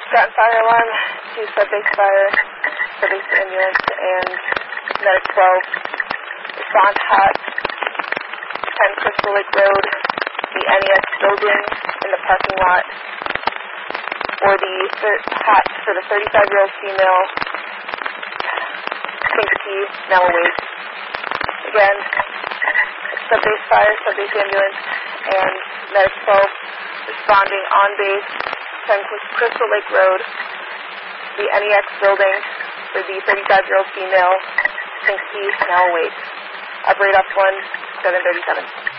Ground fire alarm to subbase fire, subbase ambulance, and medic 12. Respond hot, 10 Crystal Lake Road, the NEX building in the parking lot, or the hot for the 35-year-old female, Pink Tea, now awake. Again, subbase fire, subbase ambulance, and medic 12 responding on base, 10 Crystal Lake Road, the NEX building for the 35-year-old female, Pink Tea, now awake. Operate up 1, 737.